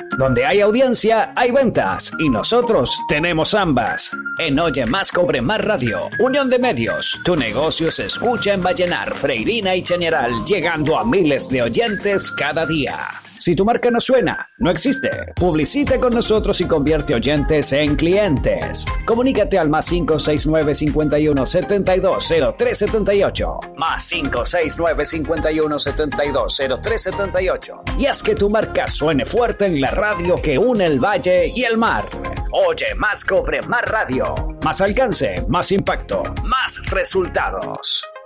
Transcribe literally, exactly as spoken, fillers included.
Donde hay audiencia, hay ventas, y nosotros tenemos ambas. En Oye Más Cobre Más Radio, Unión de Medios, tu negocio se escucha en Vallenar, Freirina y Chañaral, llegando a miles de oyentes cada día. Si tu marca no suena, no existe. Publicita con nosotros y convierte oyentes en clientes. Comunícate al más cinco seis nueve, cincuenta y uno, setenta y dos, cero tres setenta y ocho. Más cinco seis nueve, cincuenta y uno, setenta y dos, cero tres setenta y ocho. Y haz que tu marca suene fuerte en la radio que une el valle y el mar. Oye Más Cobre Más Radio. Más alcance, más impacto, más resultados.